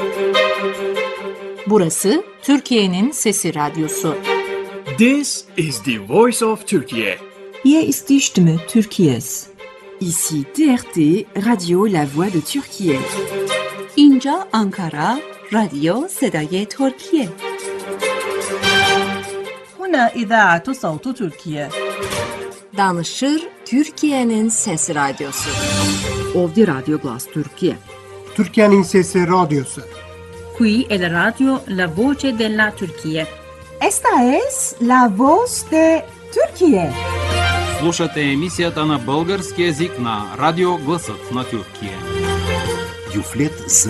Burası Türkiye'nin Sesi Radyosu. This is the voice of Turkey. Hier ist die Stimme Türkiye's. Ici TRT, Radio La Voix de Türkiye. اینجا آنکارا، رادیو صدای ترکیه. هنا إذاعة صوت تركيا. Danışır Türkiye'nin Sesi Radyosu. Ovdi Radio Glas Türkiye. Türkiye'nin Sesi Radyosu. Qui è la radio La Voce della Turchia. Esta es La Voz de Türkiye. Слушате емисията на български език на Радио Гласът на Тюркия. Юфлет за